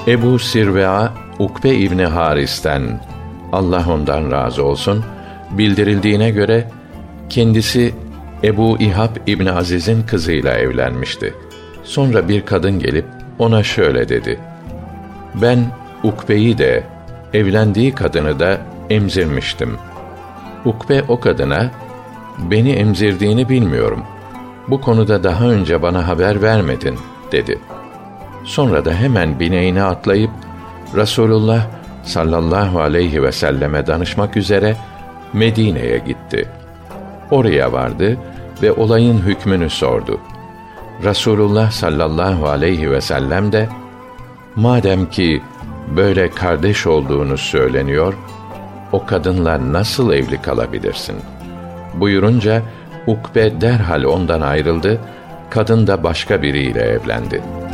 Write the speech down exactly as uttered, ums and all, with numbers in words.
Ebu Sirve'a Ukbe İbni Haris'ten, Allah ondan razı olsun, bildirildiğine göre kendisi Ebu İhab İbni Aziz'in kızıyla evlenmişti. Sonra bir kadın gelip ona şöyle dedi: Ben Ukbe'yi de, evlendiği kadını da emzirmiştim. Ukbe o kadına, beni emzirdiğini bilmiyorum. Bu konuda daha önce bana haber vermedin, dedi. Sonra da hemen bineğine atlayıp Resulullah sallallahu aleyhi ve selleme danışmak üzere Medine'ye gitti. Oraya vardı ve olayın hükmünü sordu. Resulullah sallallahu aleyhi ve sellem de, madem ki böyle kardeş olduğunuz söyleniyor, o kadınla nasıl evli kalabilirsin buyurunca, Ukbe derhal ondan ayrıldı, kadın da başka biriyle evlendi.